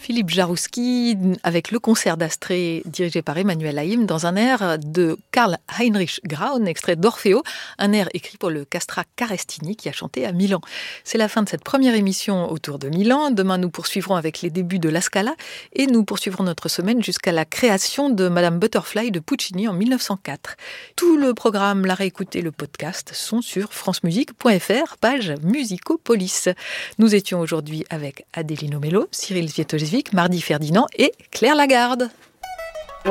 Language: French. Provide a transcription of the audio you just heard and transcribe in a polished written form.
Philippe Jarouski avec le concert d'Astrée dirigé par Emmanuel Haïm dans un air de Karl Heinrich Graun, extrait d'Orfeo, un air écrit pour le castrat Carestini qui a chanté à Milan. C'est la fin de cette première émission autour de Milan. Demain, nous poursuivrons avec les débuts de la Scala et nous poursuivrons notre semaine jusqu'à la création de Madame Butterfly de Puccini en 1904. Tout le programme, la réécoute et le podcast sont sur francemusique.fr, page Musicopolis. Nous étions aujourd'hui avec Adelino Mello, Cyril Svietojevic, Mardi Ferdinand et Claire Lagarde.